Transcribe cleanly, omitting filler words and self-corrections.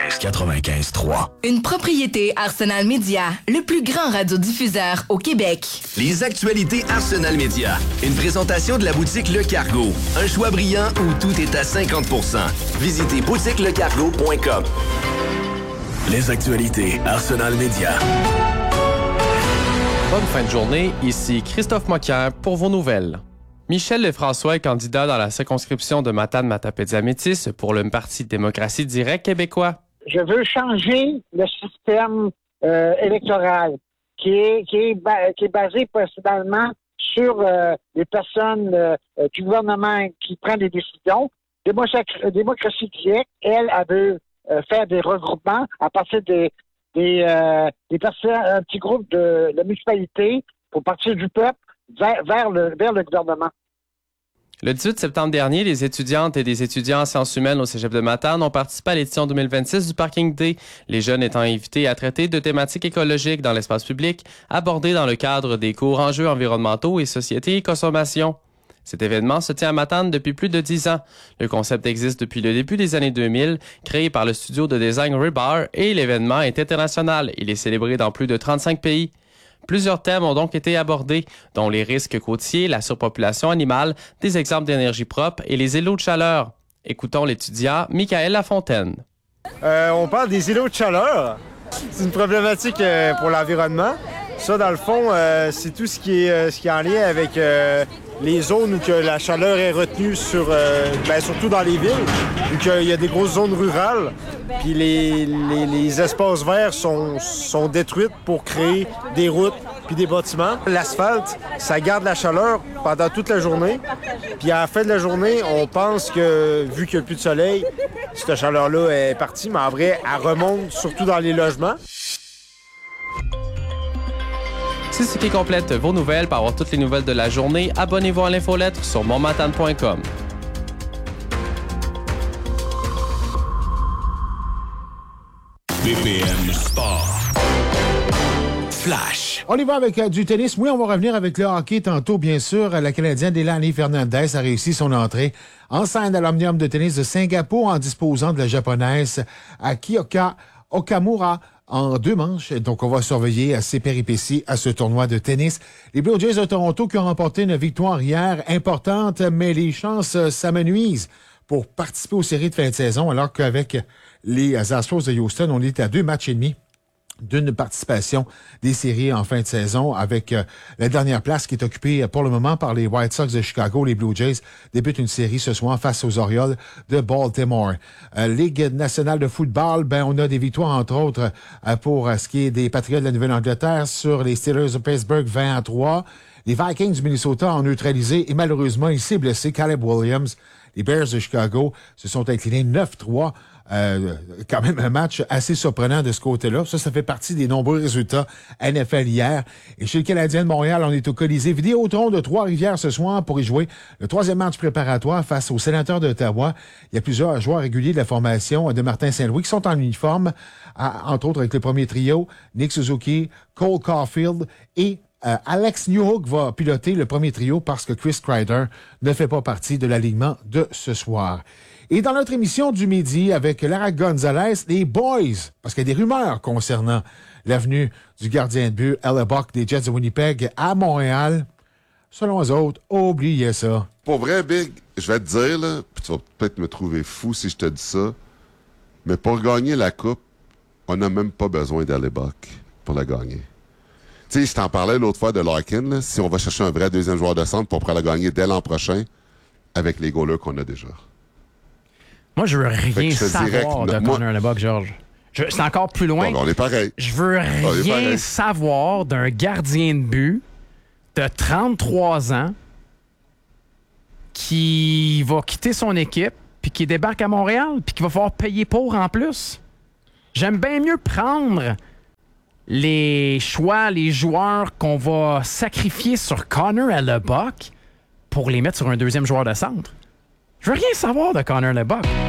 95.3. Une propriété Arsenal Média, le plus grand radiodiffuseur au Québec. Les actualités Arsenal Média. Une présentation de la boutique Le Cargo. Un choix brillant où tout est à 50%. Visitez boutiquelecargo.com. Les actualités Arsenal Média. Bonne fin de journée, ici Christophe Moquin pour vos nouvelles. Michel Lefrançois est candidat dans la circonscription de Matane-Matapédia-Métis pour le Parti démocratie directe québécois. Je veux changer le système électoral qui est basé principalement sur les personnes du gouvernement qui prennent des décisions. Démocratie directe, elle veut faire des regroupements à partir des personnes, un petit groupe de la municipalité pour partir du peuple vers le gouvernement. Le 18 septembre dernier, les étudiantes et des étudiants en sciences humaines au Cégep de Matane ont participé à l'édition 2026 du Parking Day, les jeunes étant invités à traiter de thématiques écologiques dans l'espace public, abordées dans le cadre des cours enjeux environnementaux et société et consommation. Cet événement se tient à Matane depuis plus de 10 ans. Le concept existe depuis le début des années 2000, créé par le studio de design Rebar, et l'événement est international. Il est célébré dans plus de 35 pays. Plusieurs thèmes ont donc été abordés, dont les risques côtiers, la surpopulation animale, des exemples d'énergie propre et les îlots de chaleur. Écoutons l'étudiant Michael Lafontaine. On parle des îlots de chaleur. C'est une problématique pour l'environnement. Ça, dans le fond, c'est tout ce qui est en lien avec les zones où que la chaleur est retenue surtout dans les villes, où il y a des grosses zones rurales, puis les espaces verts sont détruits pour créer des routes puis des bâtiments. L'asphalte, ça garde la chaleur pendant toute la journée, puis à la fin de la journée, on pense que, vu qu'il n'y a plus de soleil, cette chaleur-là est partie, mais en vrai, elle remonte surtout dans les logements. C'est ce qui complète vos nouvelles. Pour avoir toutes les nouvelles de la journée, abonnez-vous à l'infolettre sur montmatane.com. BPM Sport. Flash. On y va avec du tennis. Oui, on va revenir avec le hockey tantôt, bien sûr. La Canadienne Delaney Fernandez a réussi son entrée en scène à l'Omnium de tennis de Singapour en disposant de la Japonaise Kiyoka Okamura en 2 manches. Donc, on va surveiller ses péripéties à ce tournoi de tennis. Les Blue Jays de Toronto qui ont remporté une victoire hier importante, mais les chances s'amenuisent pour participer aux séries de fin de saison, alors qu'avec les Astros de Houston, on est à 2 matchs et demi d'une participation des séries en fin de saison, avec la dernière place qui est occupée pour le moment par les White Sox de Chicago. Les Blue Jays débutent une série ce soir face aux Orioles de Baltimore. Ligue nationale de football, on a des victoires, entre autres, pour ce qui est des Patriots de la Nouvelle-Angleterre sur les Steelers de Pittsburgh 20-3. Les Vikings du Minnesota ont neutralisé et malheureusement, il s'est blessé Caleb Williams. Les Bears de Chicago se sont inclinés 9-3. Quand même un match assez surprenant de ce côté-là. Ça fait partie des nombreux résultats NFL hier. Et chez le Canadien de Montréal, on est au Colisée Vidéotron de Trois-Rivières ce soir pour y jouer le 3e match préparatoire face aux Sénateurs d'Ottawa. Il y a plusieurs joueurs réguliers de la formation de Martin Saint-Louis qui sont en uniforme, entre autres avec le premier trio, Nick Suzuki, Cole Caulfield et Alex Newhook va piloter le premier trio parce que Chris Kreider ne fait pas partie de l'alignement de ce soir. Et dans notre émission du midi avec Lara Gonzalez, les Boys, parce qu'il y a des rumeurs concernant l'avenue du gardien de but Ella Buck des Jets de Winnipeg à Montréal. Selon eux autres, oubliez ça. Pour vrai, Big, je vais te dire, là, puis tu vas peut-être me trouver fou si je te dis ça, mais pour gagner la Coupe, on n'a même pas besoin d'Ella Buck pour la gagner. Tu sais, je t'en parlais l'autre fois de Larkin, là, si on va chercher un vrai deuxième joueur de centre pour pouvoir la gagner dès l'an prochain avec les goalers qu'on a déjà. Moi, je veux rien savoir de Connor Lebock, Georges. C'est encore plus loin. Bon, on est pareil. Je veux rien savoir d'un gardien de but de 33 ans qui va quitter son équipe puis qui débarque à Montréal puis qui va falloir payer pour en plus. J'aime bien mieux prendre les choix, les joueurs qu'on va sacrifier sur Connor Lebock pour les mettre sur un deuxième joueur de centre. Je veux rien savoir de Connor Lebock.